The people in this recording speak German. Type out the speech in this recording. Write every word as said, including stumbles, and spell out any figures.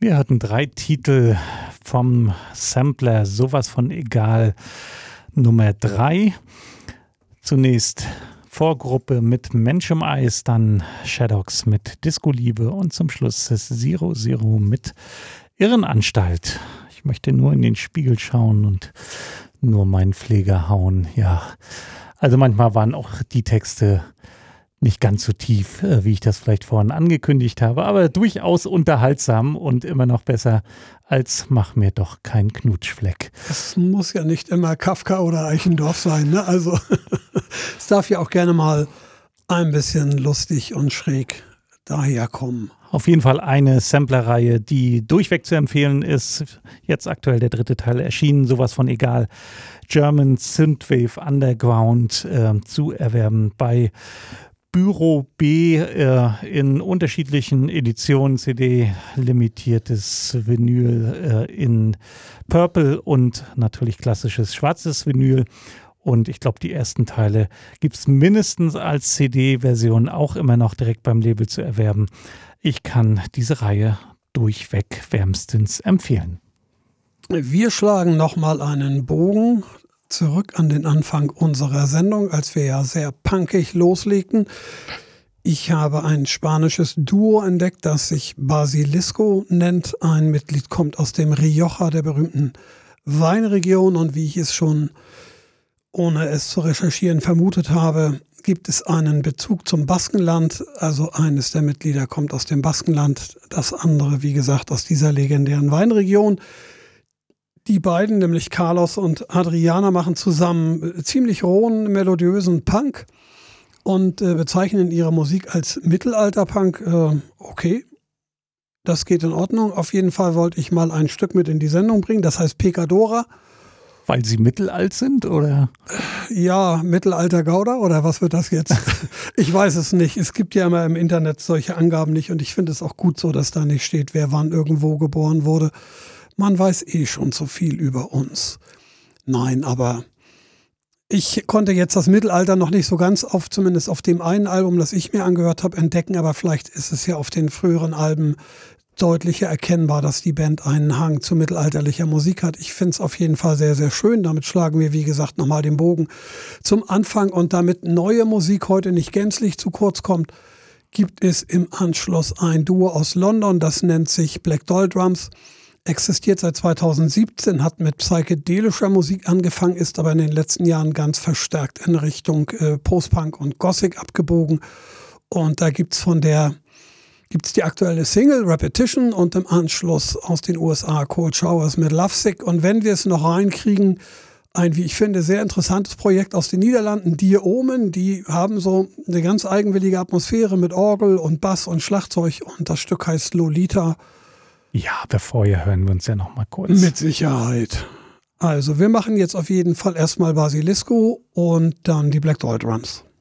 Wir hatten drei Titel vom Sampler Sowas von Egal Nummer drei. Zunächst Vorgruppe mit Mensch im Eis, dann Shadows mit Disco-Liebe und zum Schluss Zero Zero mit Irrenanstalt. Ich möchte nur in den Spiegel schauen und nur meinen Pfleger hauen. Ja, also manchmal waren auch die Texte nicht ganz so tief, wie ich das vielleicht vorhin angekündigt habe, aber durchaus unterhaltsam und immer noch besser als Mach mir doch keinen Knutschfleck. Es muss ja nicht immer Kafka oder Eichendorff sein, ne? Also es darf ja auch gerne mal ein bisschen lustig und schräg daherkommen. Auf jeden Fall eine Samplerreihe, die durchweg zu empfehlen ist. Jetzt aktuell der dritte Teil erschienen, Sowas von Egal. German Synthwave Underground äh, zu erwerben bei Büro B äh, in unterschiedlichen Editionen, C D, limitiertes Vinyl äh, in Purple und natürlich klassisches schwarzes Vinyl. Und ich glaube, die ersten Teile gibt es mindestens als C D-Version auch immer noch direkt beim Label zu erwerben. Ich kann diese Reihe durchweg wärmstens empfehlen. Wir schlagen nochmal einen Bogen zurück an den Anfang unserer Sendung, als wir ja sehr punkig loslegten. Ich habe ein spanisches Duo entdeckt, das sich Basilisco nennt. Ein Mitglied kommt aus dem Rioja, der berühmten Weinregion. Und wie ich es schon, ohne es zu recherchieren, vermutet habe, gibt es einen Bezug zum Baskenland. Also eines der Mitglieder kommt aus dem Baskenland, das andere, wie gesagt, aus dieser legendären Weinregion. Die beiden, nämlich Carlos und Adriana, machen zusammen ziemlich rohen, melodiösen Punk und äh, bezeichnen ihre Musik als Mittelalter-Punk. Äh, okay, das geht in Ordnung. Auf jeden Fall wollte ich mal ein Stück mit in die Sendung bringen, das heißt Pecadora. Weil sie mittelalt sind, oder? Ja, Mittelalter-Gauder, oder was wird das jetzt? Ich weiß es nicht. Es gibt ja immer im Internet solche Angaben nicht und ich finde es auch gut so, dass da nicht steht, wer wann irgendwo geboren wurde. Man weiß eh schon so viel über uns. Nein, aber ich konnte jetzt das Mittelalter noch nicht so ganz auf, zumindest auf dem einen Album, das ich mir angehört habe, entdecken. Aber vielleicht ist es ja auf den früheren Alben deutlicher erkennbar, dass die Band einen Hang zu mittelalterlicher Musik hat. Ich finde es auf jeden Fall sehr, sehr schön. Damit schlagen wir, wie gesagt, nochmal den Bogen zum Anfang. Und damit neue Musik heute nicht gänzlich zu kurz kommt, gibt es im Anschluss ein Duo aus London, das nennt sich Black Doll Drums. Existiert seit zweitausendsiebzehn, hat mit psychedelischer Musik angefangen, ist aber in den letzten Jahren ganz verstärkt in Richtung äh, Post-Punk und Gothic abgebogen. Und da gibt's von der, gibt's die aktuelle Single Repetition und im Anschluss aus den U S A Cold Showers mit Lovesick. Und wenn wir es noch reinkriegen, ein, wie ich finde, sehr interessantes Projekt aus den Niederlanden, Die Omen, die haben so eine ganz eigenwillige Atmosphäre mit Orgel und Bass und Schlagzeug und das Stück heißt Lolita. Ja, aber vorher hören wir uns ja noch mal kurz. Mit Sicherheit. Also wir machen jetzt auf jeden Fall erstmal Basilisco und dann die Black Doll Drums.